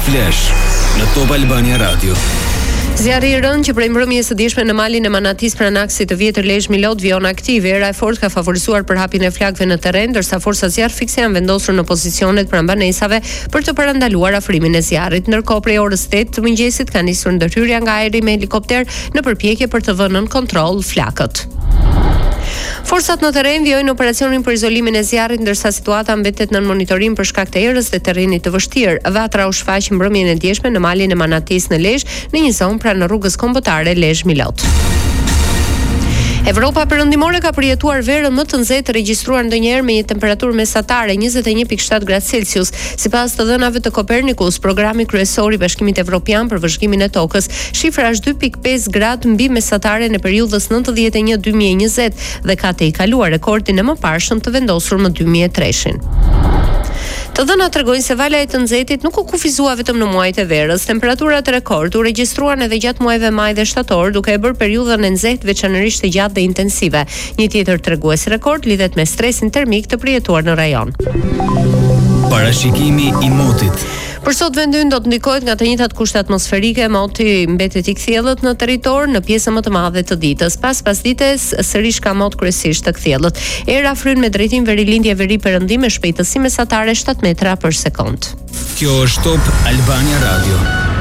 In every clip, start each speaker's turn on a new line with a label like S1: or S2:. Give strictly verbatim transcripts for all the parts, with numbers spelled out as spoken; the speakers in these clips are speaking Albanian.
S1: Flash në Top Albania Radio.
S2: Zjarri i rënd që prej mbrëmjes së dieshme në malin e Manatis pranë aksit të vjetër Lezhë Milot vion aktiv, era e fortë ka favorisuar përhapjen e flakëve në terren, ndërsa forca zjarr fikse janë vendosur në pozicionet pranë banesave për të parandaluar afrimin e zjarrit. Ndërkohë prej orës tetë të mëngjesit ka nisur ndërhyrja nga ajri me helikopter në përpjekje për të vënë në kontroll flakët. Forcat në terren vjojnë operacionin për izolimin e zjarrit, ndërsa situata mbetet nën monitorim për shkak të erës dhe terrenit të vështirë. Vatra u shfaq mbrëmjen e dieshme në malin e Manatis në Lezhë, në një zonë pranë rrugës kombëtare Lezhë Milot. Evropa perëndimore ka përjetuar verën më të nxehtë regjistruar ndonjëherë me një temperaturë mesatare njëzet e një pikë shtatë gradë Celsius. Sipas të dhënave të Copernicus, programi kryesor i Bashkimit Evropian për vëzhgimin e tokës, shifra është dy pikë pesë gradë mbi mesatare në periudhës nëntëdhjetë e një deri në dy mijë e njëzet dhe ka të i kaluar rekordin e mëparshëm të vendosur më dy mijë e tre-shin. Të dhënat tregojnë se vala e të nxehtit nuk u kufizua vetëm në muajt e verës. Temperaturat rekord u regjistruan edhe gjatë muajve maj dhe shtator, duke e bërë periudhën e nxehtë veçanërisht të gjatë dhe intensive. Një tjetër tregues rekord lidhet me stresin termik të përjetuar në rajon.
S1: Parashikimi i motit.
S2: Për sot vendi ynë do të ndikohet nga të njëjtat kushte atmosferike, moti mbetet i kthjellët në territor në pjesën më të madhe të ditës. Pas pasdites sërish ka mot kryesisht të kthjellët. Era fryn me drejtim verilindje veri perëndim me shpejtësi mesatare shtat metra për sekond.
S1: Kjo është Top Albania Radio.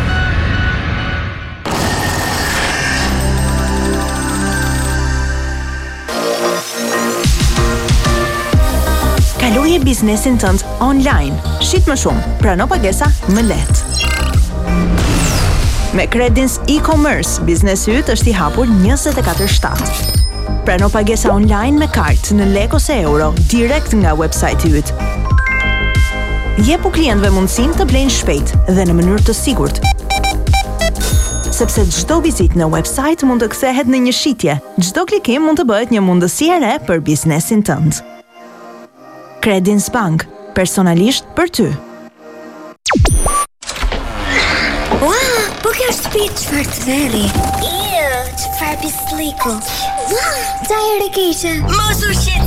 S3: Kaloje biznesin tënd online. Shit më shumë, prano pagesa më lehtë. Me Credins e-commerce, biznesi yt është i hapur njëzet e katër shtatë. Prano pagesa online me kartë në lek ose euro, direkt nga website-i yt. Jepu klientëve mundësinë të blejnë shpejt dhe në mënyrë të sigurt. Sepse çdo vizitë në website mund të kthehet në një shitje. Çdo klikim mund të bëhet një mundësi e re për biznesin tënd. Credins Bank, personalisht për ty.
S4: Wow, po kjo është shtëpi çfarë të verri. Ew, çfarë pisliku. Wow, ta e keqe. Mos u shit.